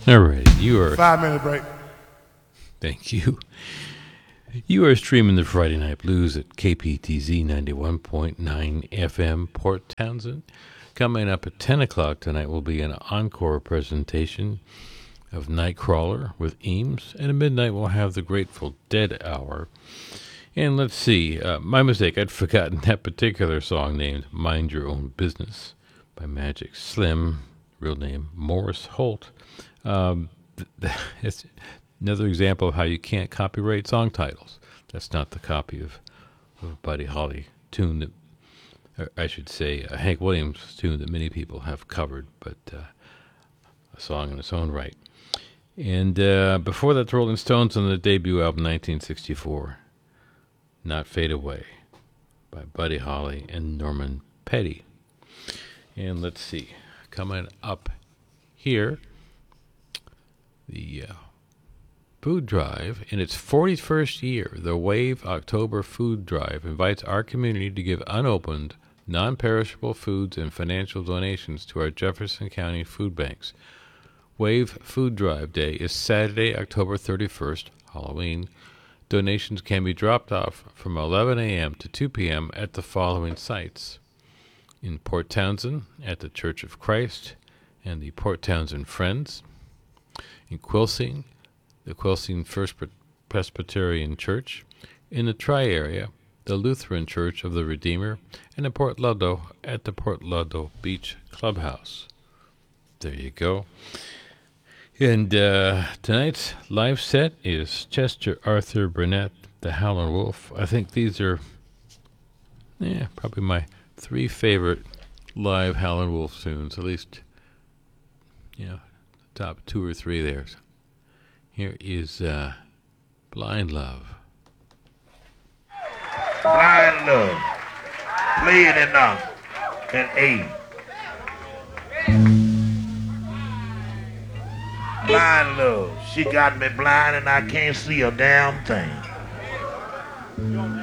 All right, you are. 5-minute break. Thank you. You are streaming the Friday Night Blues at KPTZ 91.9 FM, Port Townsend. Coming up at 10 o'clock tonight will be an encore presentation of Nightcrawler with Eames. And at midnight we'll have the Grateful Dead Hour. And let's see, my mistake, I'd forgotten that particular song named Mind Your Own Business by Magic Slim, real name Morris Holt. It's another example of how you can't copyright song titles. That's not the copy of Buddy Holly tune that, or I should say, a Hank Williams tune that many people have covered, but a song in its own right. And before that, the Rolling Stones on the debut album 1964, Not Fade Away by Buddy Holly and Norman Petty. And let's see, coming up here, the Food Drive, in its 41st year, the Wave October Food Drive invites our community to give unopened, non-perishable foods and financial donations to our Jefferson County food banks. Wave Food Drive Day is Saturday, October 31st, Halloween. Donations can be dropped off from 11 a.m. to 2 p.m. at the following sites: in Port Townsend at the Church of Christ and the Port Townsend Friends; in Quilcene, the Quilcene First Presbyterian Church; in the Tri-Area, the Lutheran Church of the Redeemer; and in Port Ludlow at the Port Ludlow Beach Clubhouse. There you go. And tonight's live set is Chester Arthur Burnett, the Howlin' Wolf. I think these are probably my three favorite live Howlin' Wolf tunes, at least, top two or three there. Here is Blind Love. Blind Love. Play it in A. Blind Love. She got me blind and I can't see a damn thing.